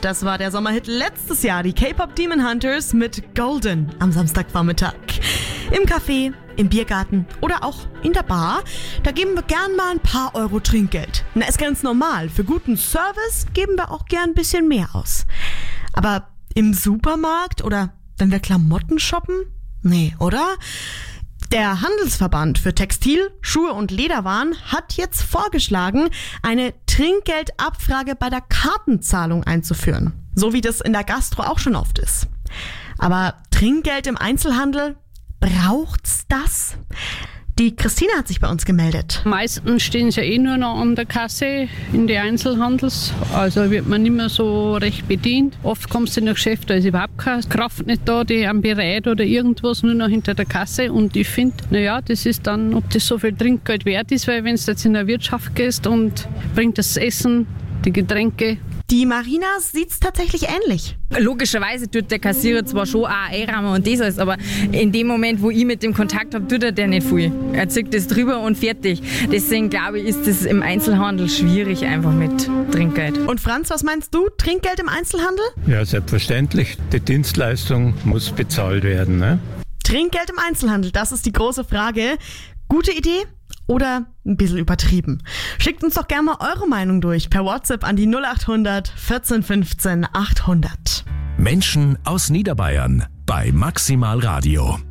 Das war der Sommerhit letztes Jahr, die K-Pop Demon Hunters mit Golden am Samstagvormittag. Im Café, im Biergarten oder auch in der Bar, da geben wir gern mal ein paar Euro Trinkgeld. Na, ist ganz normal. Für guten Service geben wir auch gern ein bisschen mehr aus. Aber im Supermarkt oder wenn wir Klamotten shoppen? Nee, oder? Der Handelsverband für Textil-, Schuhe- und Lederwaren hat jetzt vorgeschlagen, eine Trinkgeldabfrage bei der Kartenzahlung einzuführen. So wie das in der Gastro auch schon oft ist. Aber Trinkgeld im Einzelhandel, braucht's das? Die Christina hat sich bei uns gemeldet. Meistens stehen sie ja nur noch an der Kasse in die Einzelhandels. Also wird man nicht mehr so recht bedient. Oft kommst du in ein Geschäft, da ist überhaupt keine Kraft nicht da, die am Bereit oder irgendwas, nur noch hinter der Kasse. Und ich finde, das ist dann, ob das so viel Trinkgeld wert ist, weil wenn du jetzt in der Wirtschaft gehst und bringt das Essen, die Getränke. Die Marina sieht's tatsächlich ähnlich. Logischerweise tut der Kassierer zwar schon auch einrahmen und das alles, aber in dem Moment, wo ich mit dem Kontakt habe, tut er der nicht viel. Er zieht das drüber und fertig. Deswegen glaube ich, ist das im Einzelhandel schwierig einfach mit Trinkgeld. Und Franz, was meinst du? Trinkgeld im Einzelhandel? Ja, selbstverständlich. Die Dienstleistung muss bezahlt werden, ne? Trinkgeld im Einzelhandel, das ist die große Frage. Gute Idee? Oder ein bisschen übertrieben? Schickt uns doch gerne mal eure Meinung durch per WhatsApp an die 0800 14 15 800. Menschen aus Niederbayern bei Maximal Radio.